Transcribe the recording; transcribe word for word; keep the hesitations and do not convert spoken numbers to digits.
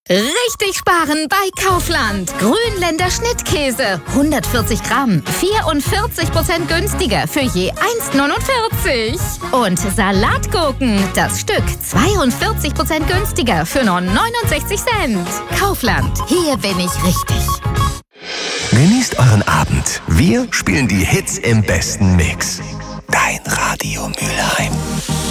Richtig sparen bei Kaufland. Grünländer Schnittkäse. hundertvierzig Gramm. vierundvierzig Prozent günstiger für je eins neunundvierzig. Und Salatgurken. Das Stück zweiundvierzig Prozent günstiger für nur neunundsechzig Cent. Kaufland. Hier bin ich richtig. Genießt euren Abend. Wir spielen die Hits im besten Mix. Dein Radio Mülheim.